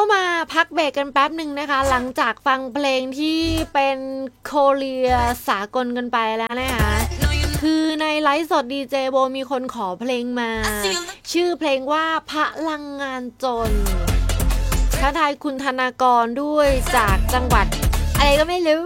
มาพักเบรกกันแป๊บหนึ่งนะคะหลังจากฟังเพลงที่เป็นโคเรียสากลกันไปแล้วนะคะคือในไลฟ์สดดีเจโบมีคนขอเพลงมาชื่อเพลงว่าพลังงานจนท้าทายคุณธนากรด้วยจากจังหวัดอะไรก็ไม่รู้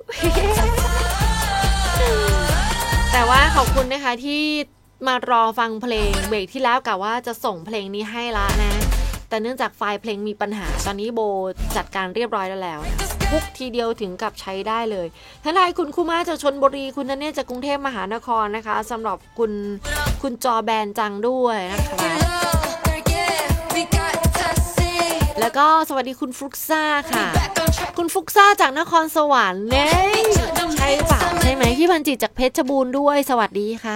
แต่ว่าขอบคุณนะคะที่มารอฟังเพลงเบรกที่แล้วกะว่าจะส่งเพลงนี้ให้ละนะแต่เนื่องจากไฟล์เพลงมีปัญหาตอนนี้โบจัดการเรียบร้อยแล้วพุกทีเดียวถึงกับใช้ได้เลยท่านนายคุณคุมาจากชลบุรีคุณนันเนี่ยจากกรุงเทพมหานครนะคะสำหรับคุณจอแบนจังด้วยนะคะแล้วก็สวัสดีคุณฟลุกซ่าค่ะคุณฟลุกซ่าจากนครสวรรค์เนี่ยใช่ป่ะใช่ไหมพี่พันจิตจากเพชรบูรณ์ด้วยสวัสดีค่ะ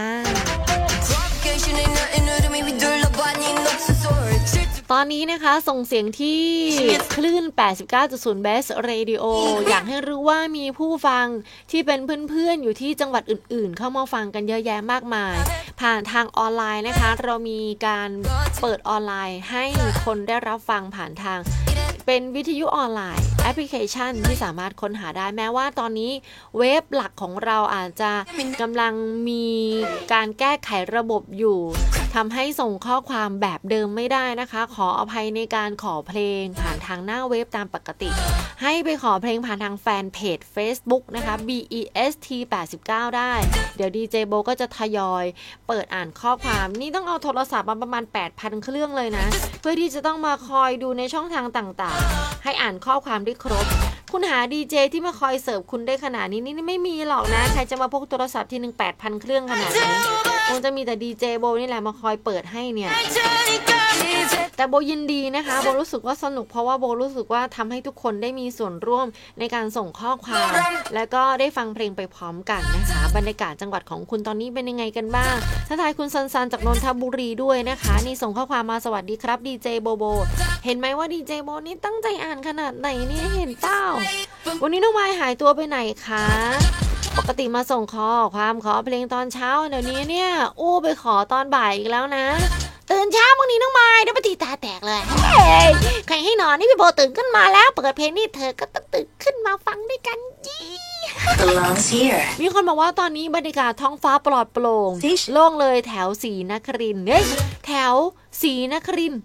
ตอนนี้นะคะส่งเสียงที่คลื่น 89.0 Best Radio อยากให้รู้ว่ามีผู้ฟังที่เป็นเพื่อนๆอยู่ที่จังหวัดอื่นๆเข้ามาฟังกันเยอะแยะมากมายผ่านทางออนไลน์นะคะเรามีการเปิดออนไลน์ให้คนได้รับฟังผ่านทางเป็นวิทยุออนไลน์แอปพลิเคชันที่สามารถค้นหาได้แม้ว่าตอนนี้เว็บหลักของเราอาจจะกำลังมีการแก้ไขระบบอยู่ทำให้ส่งข้อความแบบเดิมไม่ได้นะคะขออภัยในการขอเพลงผ่านทางหน้าเว็บตามปกติให้ไปขอเพลงผ่านทางแฟนเพจ Facebook นะคะ BEST89 ได้เดี๋ยวดีเจโบก็จะทยอยเปิดอ่านข้อความนี่ต้องเอาโทรศัพท์มาประมาณ 8,000 เครื่องเลยนะเพื่อที่จะต้องมาคอยดูในช่องทางต่างๆให้อ่านข้อความได้ครบคุณหาดีเจที่มาคอยเสิร์ฟคุณได้ขนาดนี้นี่ไม่มีหรอกนะใครจะมาพกโทรศัพท์ทีนึง 8,000 เครื่องขนาดนี้คงจะมีแต่ดีเจโบนี่แหละมาคอยเปิดให้เนี่ยแต่โบยินดีนะคะโบรู้สึกว่าสนุกเพราะว่าโบรู้สึกว่าทำให้ทุกคนได้มีส่วนร่วมในการส่งข้อความแล้วก็ได้ฟังเพลงไปพร้อมกันนะคะบรรยากาศจังหวัดของคุณตอนนี้เป็นยังไงกันบ้างทักทายคุณซันจากนนทบุรีด้วยนะคะนี่ส่งข้อความมาสวัสดีครับดีเจโบเห็นไหมว่าดีเจโบนี่ตั้งใจอ่านขนาดไหนนี่เห็นเปล่าวันนี้น้องไม้หายตัวไปไหนคะปกติมาส่งขอเพลงตอนเช้าเดี๋ยวนี้เนี่ยอู้ไปขอตอนบ่ายอีกแล้วนะตื่นเช้าบางทีน้องไม้ได้ปฏิตาแตกเลยใครให้นอนนี่พี่โบตื่นขึ้นมาแล้วเปิดเพลงนี่เธอก็ต้องตื่นขึ้นมาฟังด้วยกันจีมีคนบอกว่าตอนนี้บรรยากาศท้องฟ้าปลอดโปร่งโล่งเลยแถวศรีนครินทร์แถวศรีนครินทร์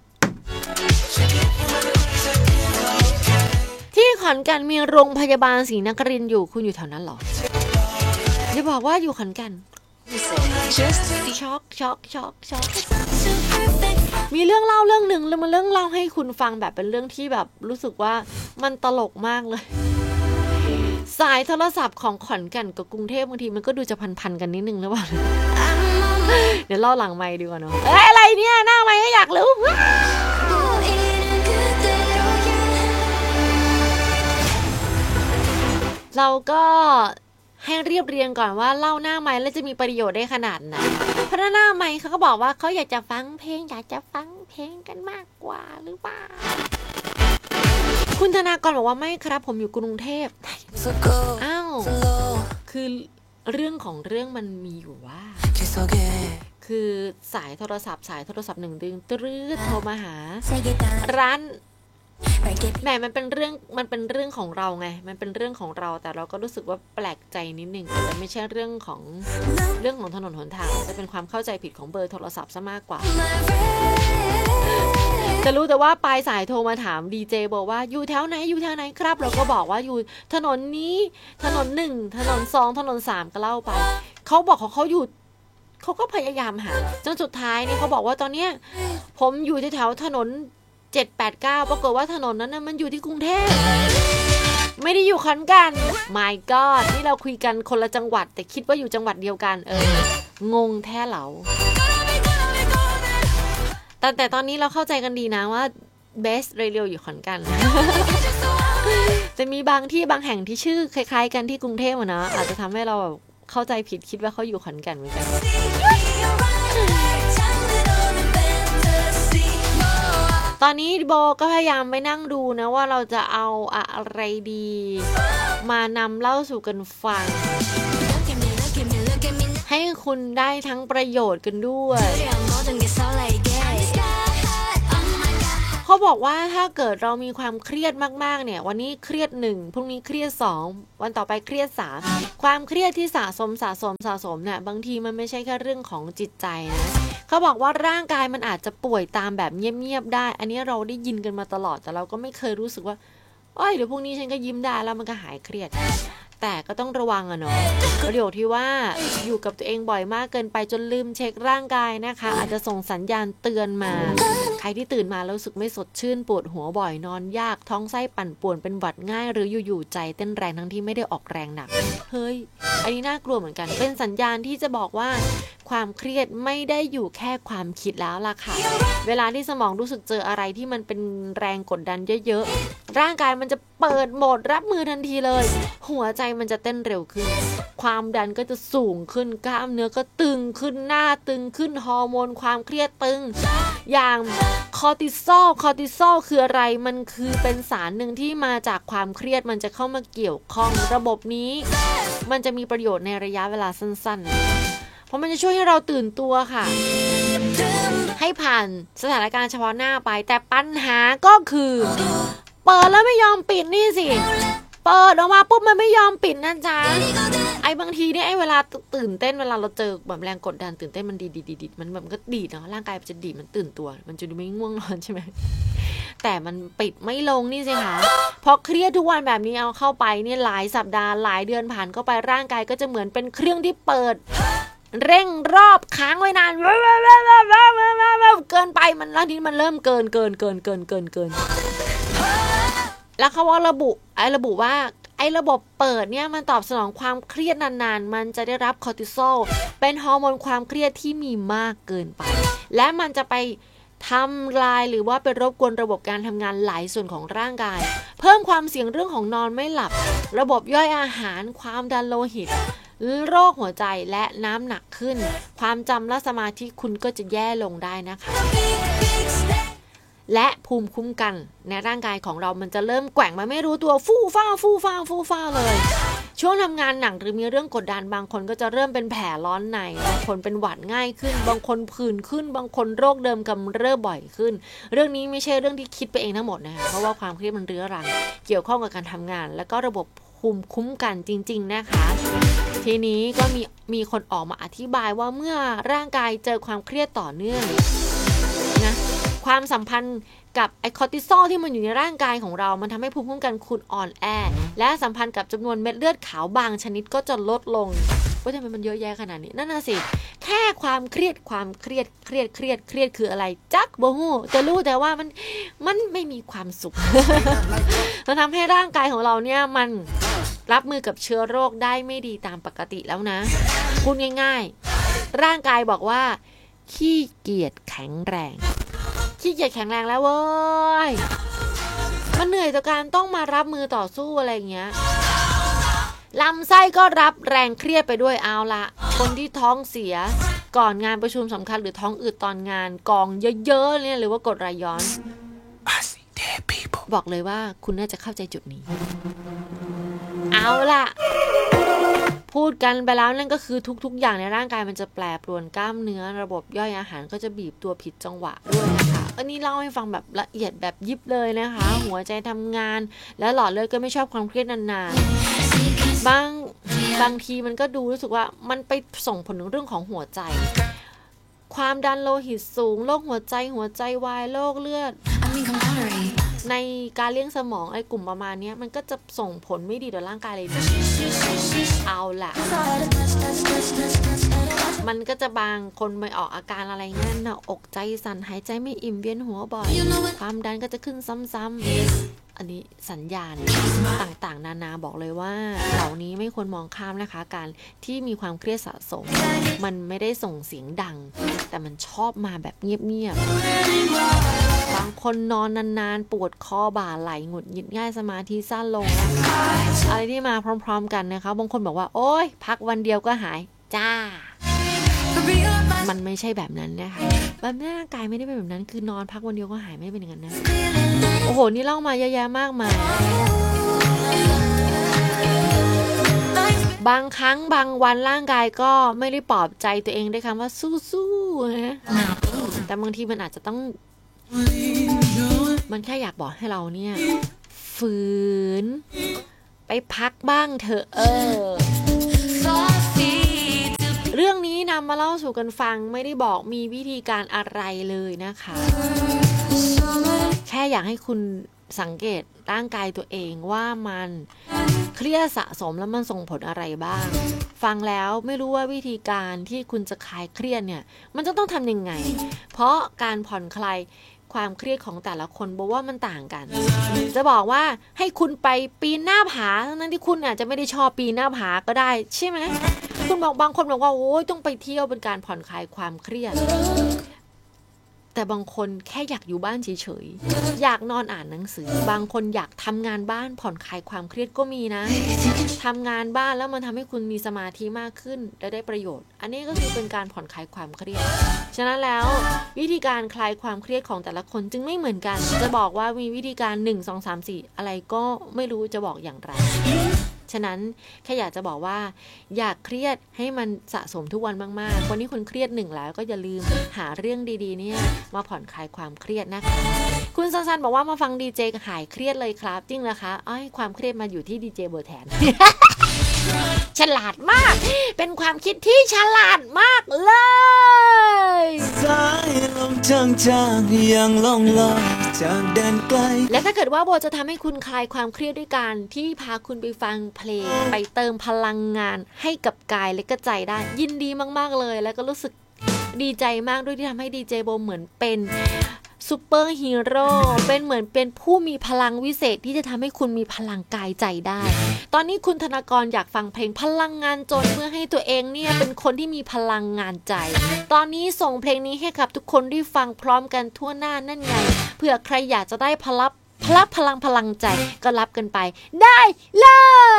ที่ขอนแก่นมีโรงพยาบาลศรีนครินทร์อยู่คุณอยู่แถวนั้นหรออย่าบอกว่าอยู่ขอนแก่นช็อกมีเรื่องเล่าเรื่องหนึ่งแล้วมาเรื่องเล่าให้คุณฟังแบบเป็นเรื่องที่แบบรู้สึกว่ามันตลกมากเลยสายโทรศัพท์ของขอนแก่นกับกรุงเทพบางทีมันก็ดูจะพันกันนิดนึงหรือเปล่าเดี๋ยวเล่าหลังไมค์ดีกว่าเนาะอะไรเนี่ยหน้าไมค์ก็อยากรู้เราก็ให้เรียบเรียงก่อนว่าเล่าหน้าไมค์แล้วจะมีประโยชน์ได้ขนาดไหนเพราะหน้าไมค์เขาก็บอกว่าเขาอยากจะฟังเพลงกันมากกว่าหรือเปล่าคุณธนากรบอกว่าไม่ครับผมอยู่กรุงเทพอ้าวคือเรื่องของเรื่องมันมีอยู่ว่าคือสายโทรศัพท์หนึ่งดึงตื้อโทรมาหาร้านแหมมันเป็นเรื่องของเราไงมันเป็นเรื่องของเราแต่เราก็รู้สึกว่าแปลกใจนิดนึงแต่ไม่ใช่เรื่องของถนนหนทางจะเป็นความเข้าใจผิดของเบอร์โทรศัพท์ซะมากกว่าจะรู้แต่ว่าปลายสายโทรมาถามดีเจบอกว่าอยู่แถวไหนครับเราก็บอกว่าอยู่ถนนนี้ถนน1ถนน2ถนน3ก็เล่าไปเขาบอกเขาอยู่เขาก็พยายามหาจนสุดท้ายนี่เขาบอกว่าตอนเนี้ยผมอยู่แถวถนน789ปรากฏว่าถนนนั้นมันอยู่ที่กรุงเทพไม่ได้อยู่ขอนแก่น My God นี่เราคุยกันคนละจังหวัดแต่คิดว่าอยู่จังหวัดเดียวกันงงแท้เหลาแต่ตอนนี้เราเข้าใจกันดีนะว่า Best Radio อยู่ขอนแก่น จะมีบางที่บางแห่งที่ชื่อคล้ายๆกันที่กรุงเทพนะอาจจะทำให้เราเข้าใจผิดคิดว่าเขาอยู่ขอนแก่นเหมือนกันตอนนี้โบก็พยายามไปนั่งดูนะว่าเราจะเอาอะไรดีมานำเล่าสู่กันฟังให้คุณได้ทั้งประโยชน์กันด้วยคเขาบอกว่าถ้าเกิดเรามีความเครียดมากๆเนี่ยวันนี้เครียด1พรุ่งนี้เครียด2วันต่อไปเครียด3ความเครียดที่สะสมเนี่ยบางทีมันไม่ใช่แค่เรื่องของจิตใจนะเขาบอกว่าร่างกายมันอาจจะป่วยตามแบบเงียบๆได้อันนี้เราได้ยินกันมาตลอดแต่เราก็ไม่เคยรู้สึกว่าเดี๋ยวพรุ่งนี้ฉันก็ยิ้มได้แล้วมันก็หายเครียดแต่ก็ต้องระวังอะเนาะประโยคที่ว่าอยู่กับตัวเองบ่อยมากเกินไปจนลืมเช็คร่างกายนะคะอาจจะส่งสัญญาณเตือนมาใครที่ตื่นมาแล้วรู้สึกไม่สดชื่นปวดหัวบ่อยนอนยากท้องไส้ปั่นป่วนเป็นหวัดง่ายหรืออยู่ๆใจเต้นแรงทั้งที่ไม่ได้ออกแรงหนักเฮ้ยอันนี้น่ากลัวเหมือนกันเป็นสัญญาณที่จะบอกว่าความเครียดไม่ได้อยู่แค่ความคิดแล้วล่ะค่ะเวลาที่สมองรู้สึกเจออะไรที่มันเป็นแรงกดดันเยอะๆร่างกายมันจะเปิดโหมดรับมือทันทีเลยหัวใจมันจะเต้นเร็วขึ้นความดันก็จะสูงขึ้นกล้ามเนื้อก็ตึงขึ้นหน้าตึงขึ้นฮอร์โมนความเครียดตึงอย่างคอร์ติซอลคืออะไรมันคือเป็นสารหนึ่งที่มาจากความเครียดมันจะเข้ามาเกี่ยวข้องระบบนี้มันจะมีประโยชน์ในระยะเวลาสั้นๆเพราะมันจะช่วยให้เราตื่นตัวค่ะให้ผ่านสถานการณ์เฉพาะหน้าไปแต่ปัญหาก็คือเปิดแล้วไม่ยอมปิดนี่สิเปิดออกมาปุ๊บมันไม่ยอมปิดนะจ๊ะไอ้บางทีเนี่ยไอ้เวลาตื่นเต้นเวลาเราเจอแบบแรงกดดันตื่นเต้นมันดีมันแบบก็ดีเนาะร่างกายมันจะดีมันตื่นตัวมันจะดูไม่ง่วงนอนใช่ไหมแต่มันปิดไม่ลงนี่สิคะพอเครียดทุกวันแบบนี้เอาเข้าไปเนี่ยหลายสัปดาห์หลายเดือนผ่านเข้าไปร่างกายก็จะเหมือนเป็นเครื่องที่เปิดเร่งรอบค้างไว้นานเกินไปมันแล้วทีนี้มันเริ่มเกินแล้วเขาว่าระบุว่าไอ้ระบบเปิดเนี่ยมันตอบสนองความเครียดนานๆมันจะได้รับคอร์ติซอลเป็นฮอร์โมนความเครียดที่มีมากเกินไปและมันจะไปทำลายหรือว่าไปรบกวนระบบการทำงานหลายส่วนของร่างกายเพิ่มความเสี่ยงเรื่องของนอนไม่หลับระบบย่อยอาหารความดันโลหิตโรคหัวใจและน้ำหนักขึ้นความจำและสมาธิคุณก็จะแย่ลงได้นะคะและภูมิคุ้มกันในร่างกายของเรามันจะเริ่มแกว่งมาไม่รู้ตัวฟู่ฟ้าเลยช่วงทำงานหนักหรือมีเรื่องกดดันบางคนก็จะเริ่มเป็นแผลร้อนในบางคนเป็นหวัดง่ายขึ้นบางคนผื่นขึ้นบางคนโรคเดิมกำเริบบ่อยขึ้นเรื่องนี้ไม่ใช่เรื่องที่คิดไปเองทั้งหมดนะคะเพราะว่าความเครียดมันเรื้อรังเกี่ยวข้องกับการทำงานแล้วก็ระบบภูมิคุ้มกันจริงๆนะคะทีนี้ก็มีคนออกมาอธิบายว่าเมื่อร่างกายเจอความเครียดต่อเนื่องนะความสัมพันธ์กับไอคอร์ติซอลที่มันอยู่ในร่างกายของเรามันทำให้ภูมิคุ้มกันคุณอ่อนแอและสัมพันธ์กับจำนวนเม็ดเลือดขาวบางชนิดก็จะลดลงว่าทำไมมันเยอะแยะขนาดนี้นั่นน่ะสิแค่ความเครียดคืออะไรจักบ่ฮู้จะรู้แต่ว่ามันไม่มีความสุข มันทำให้ร่างกายของเราเนี่ยมันรับมือกับเชื้อโรคได้ไม่ดีตามปกติแล้วนะพูดง่ายๆร่างกายบอกว่าขี้เกียจแข็งแรงแล้วเว้ยมันเหนื่อยต่อการต้องมารับมือต่อสู้อะไรอย่างเงี้ยลำไส้ก็รับแรงเครียดไปด้วยเอาละคนที่ท้องเสียก่อนงานประชุมสำคัญหรือท้องอืดตอนงานกองเยอะๆเนี่ยหรือว่ากรดไหลย้อนบอกเลยว่าคุณน่าจะเข้าใจจุดนี้เอาล่ะพูดกันไปแล้วนั่นก็คือทุกอย่างในร่างกายมันจะแปรปรวนกล้ามเนื้อระบบย่อยอาหารก็จะบีบตัวผิดจังหวะด้วยนะคะอันนี้เล่าให้ฟังแบบละเอียดแบบยิบเลยนะคะหัวใจทำงานและหลอดเลือดก็ไม่ชอบความเครียดนานๆบางทีมันก็ดูรู้สึกว่ามันไปส่งผลถึงเรื่องของหัวใจความดันโลหิตสูงโรคหัวใจวายโรคเลือดในการเลี้ยงสมองไอ้กลุ่มประมาณนี้มันก็จะส่งผลไม่ดีต่อร่างกายเลยเอาล่ะมันก็จะบางคนไปออกอาการอะไรงั้นนะอกใจสั่นหายใจไม่อิ่มเวียนหัวบ่อยความดันก็จะขึ้นซ้ำๆอันนี้สัญญาณต่างๆนานาบอกเลยว่าเหล่านี้ไม่ควรมองข้ามนะคะการที่มีความเครียดสะสมมันไม่ได้ส่งเสียงดังแต่มันชอบมาแบบเงียบๆบางคนนอนนานๆปวดคอบ่าไหลหงุดหงิดง่ายสมาธิสั้นลงนะคะอะไรที่มาพร้อมๆกันนะคะบางคนบอกว่าโอ๊ยพักวันเดียวก็หายจ้ามันไม่ใช่แบบนั้นนะคะแบบร่างกายไม่ได้เป็นแบบนั้นคือนอนพักวันเดียวก็หายไม่เป็นอย่างนั้นนะโอ้โหนี่เล่ามาเยอะแยะมากมายบางครั้งบางวันร่างกายก็ไม่ได้ปลอบใจตัวเองด้วยคำว่าสู้ๆนะแต่บางทีมันอาจจะต้องมันแค่อยากบอกให้เราเนี่ยฝืนไปพักบ้างเถอะเรื่องนี้นำมาเล่าสู่กันฟังไม่ได้บอกมีวิธีการอะไรเลยนะคะแค่อยากให้คุณสังเกตร่างกายตัวเองว่ามันเครียดสะสมแล้วมันส่งผลอะไรบ้างฟังแล้วไม่รู้ว่าวิธีการที่คุณจะคลายเครียดเนี่ยมันจะต้องทำยังไงเพราะการผ่อนคลายความเครียดของแต่ละคนบอกว่ามันต่างกันจะบอกว่าให้คุณไปปีนหน้าผาทั้งนั้นที่คุณอาจจะไม่ได้ชอบปีนหน้าผาก็ได้ใช่ไหมคุณบอกบางคนบอกว่าโอ้ยต้องไปเที่ยวเป็นการผ่อนคลายความเครียดแต่บางคนแค่อยากอยู่บ้านเฉยๆอยากนอนอ่านหนังสือบางคนอยากทำงานบ้านผ่อนคลายความเครียดก็มีนะทำงานบ้านแล้วมันทำให้คุณมีสมาธิมากขึ้นและได้ประโยชน์อันนี้ก็คือเป็นการผ่อนคลายความเครียดฉะนั้นแล้ววิธีการคลายความเครียดของแต่ละคนจึงไม่เหมือนกันจะบอกว่ามีวิธีการ1 2 3 4อะไรก็ไม่รู้จะบอกอย่างไรฉะนั้นแค่อยากจะบอกว่าอยากเครียดให้มันสะสมทุกวันมากๆวันนี้คุณเครียด1แล้วก็อย่าลืมหาเรื่องดีๆเนี่ยมาผ่อนคลายความเครียดนะคะคุณซันบอกว่ามาฟังดีเจหายเครียดเลยครับจริงเหรอคะความเครียดมาอยู่ที่ดีเจเบอร์แทน ฉลาดมากเป็นความคิดที่ฉลาดมากเลยสายลมจางๆยังล่องลอยจากแดนไกลและถ้าเกิดว่าโบจะทำให้คุณคลายความเครียดด้วยการที่พาคุณไปฟังเพลงไปเติมพลังงานให้กับกายและก็ใจได้ยินดีมากๆเลยแล้วก็รู้สึกดีใจมากด้วยที่ทำให้ดีเจโบเหมือนเป็นซูเปอร์ฮีโร่เป็นเหมือนเป็นผู้มีพลังวิเศษที่จะทำให้คุณมีพลังกายใจได้ตอนนี้คุณธนากรอยากฟังเพลงพลังงานจนเพื่อให้ตัวเองเนี่ยเป็นคนที่มีพลังงานใจตอนนี้ส่งเพลงนี้ให้กับทุกคนที่ฟังพร้อมกันทั่วหน้านั่นไงเผื่อใครอยากจะได้พลังใจก็รับกันไปได้เลย